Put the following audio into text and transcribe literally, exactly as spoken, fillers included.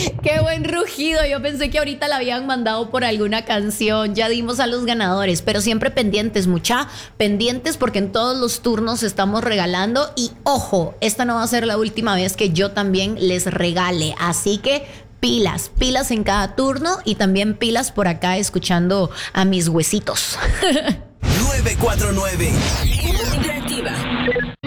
Qué buen rugido. Yo pensé que ahorita la habían mandado por alguna canción. Ya dimos a los ganadores, pero siempre pendientes, mucha, pendientes porque en todos los turnos estamos regalando. Y ojo, esta no va a ser la última vez que yo también les regale. Así que pilas, pilas en cada turno y también pilas por acá escuchando a mis huesitos. nueve cuatro nueve